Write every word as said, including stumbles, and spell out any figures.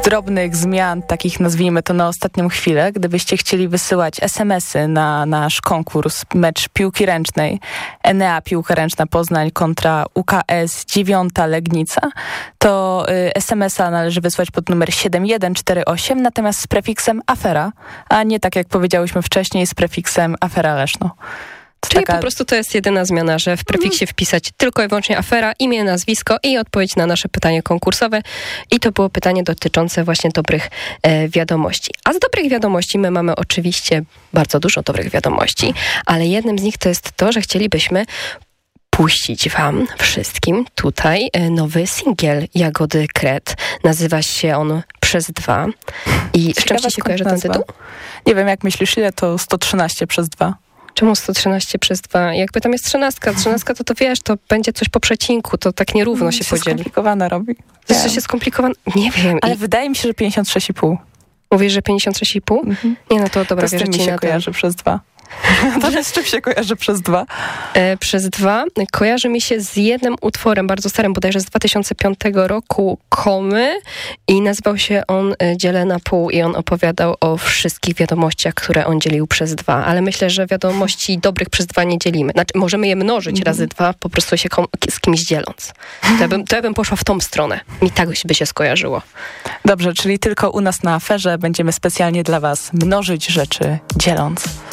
drobnych zmian, takich nazwijmy to na ostatnią chwilę, gdybyście chcieli wysyłać es em esy na nasz konkurs, mecz piłki ręcznej, Enea Piłka Ręczna Poznań kontra U K S dziewiąta Legnica, to y, es em esa należy wysłać pod numer siedem jeden cztery osiem, natomiast z prefiksem afera, a nie tak jak powiedziałyśmy wcześniej z prefiksem afera Leszno. Czyli taka... po prostu to jest jedyna zmiana, że w prefiksie wpisać tylko i wyłącznie afera, imię, nazwisko i odpowiedź na nasze pytanie konkursowe. I to było pytanie dotyczące właśnie dobrych e, wiadomości. A z dobrych wiadomości my mamy oczywiście bardzo dużo dobrych wiadomości, ale jednym z nich to jest to, że chcielibyśmy puścić wam wszystkim tutaj e, nowy singiel Jagody Kret. Nazywa się on Przez dwa. I z czym ci się kojarzy ten tytuł? Nie wiem, jak myślisz, ile to sto trzynaście przez dwa? Czemu sto trzynaście przez dwa? Jakby tam jest trzynastka. Trzynastka to to wiesz, to będzie coś po przecinku, to tak nierówno się, się podzieli. Skomplikowane robi. Jeszcze się skomplikowane? Nie wiem. Ale I... wydaje mi się, że pięćdziesiąt sześć i pół. Mówisz, że pięćdziesiąt sześć i pół? Mhm. Nie, no to dobra, to wierzę ci mi się kojarzy przez dwa. To z czym się kojarzy przez dwa? E, przez dwa kojarzy mi się z jednym utworem bardzo starym, bodajże z dwa tysiące piątego roku, Komy, i nazywał się on Dzielę na pół i on opowiadał o wszystkich wiadomościach, które on dzielił przez dwa, ale myślę, że wiadomości dobrych przez dwa nie dzielimy. Znaczy, możemy je mnożyć mm. razy dwa, po prostu się kom- z kimś dzieląc. To ja, bym, to ja bym poszła w tą stronę. Mi tak by się skojarzyło. Dobrze, czyli tylko u nas na aferze będziemy specjalnie dla was mnożyć rzeczy dzieląc.